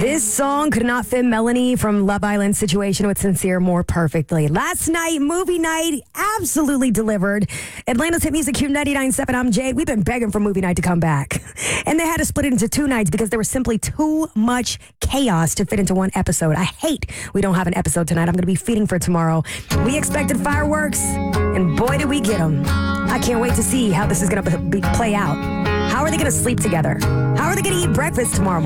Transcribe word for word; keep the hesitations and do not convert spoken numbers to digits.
This song could not fit Melanie from Love Island Situation with Sincere more perfectly. Last night, movie night, absolutely delivered. Atlanta's Hit Music Q ninety-nine point seven. I'm Jade. We've been begging for movie night to come back. And they had to split it into two nights because there was simply too much chaos to fit into one episode. I hate we don't have an episode tonight. I'm going to be feeding for tomorrow. We expected fireworks, and boy, did we get them. I can't wait to see how this is going to play out. How are they going to sleep together? How are they going to eat breakfast tomorrow morning?